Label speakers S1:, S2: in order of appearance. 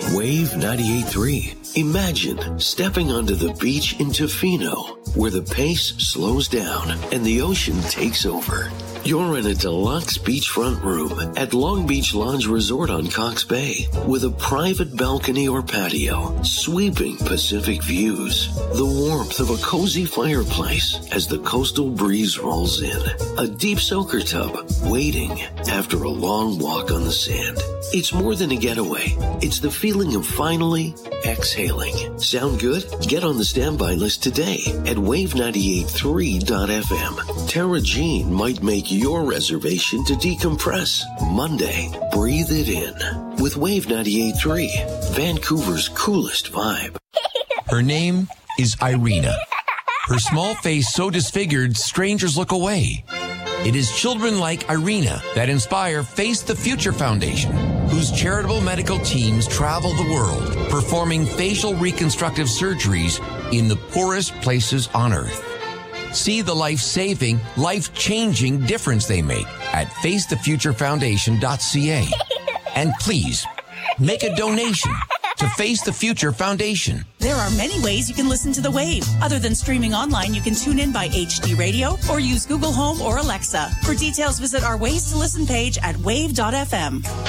S1: Wave 98.3. Imagine stepping onto the beach in Tofino, where the pace slows down and the ocean takes over. You're in a deluxe beachfront room at Long Beach Lodge Resort on Cox Bay with a private balcony or patio, sweeping Pacific views, the warmth of a cozy fireplace as the coastal breeze rolls in, a deep soaker tub waiting after a long walk on the sand. It's more than a getaway. It's the feeling of finally exhaling. Sound good? Get on the standby list today at wave983.fm. Tara Jean might make your reservation to decompress. Monday, breathe it in with Wave 98.3, Vancouver's coolest vibe.
S2: Her name is Irina. Her small face so disfigured, strangers look away. It is children like Irina that inspire Face the Future Foundation, whose charitable medical teams travel the world, performing facial reconstructive surgeries in the poorest places on Earth. See the life-saving, life-changing difference they make at facethefuturefoundation.ca. And please, make a donation to Face the Future Foundation.
S3: There are many ways you can listen to The Wave. Other than streaming online, you can tune in by HD Radio or use Google Home or Alexa. For details, visit our Ways to Listen page at wave.fm.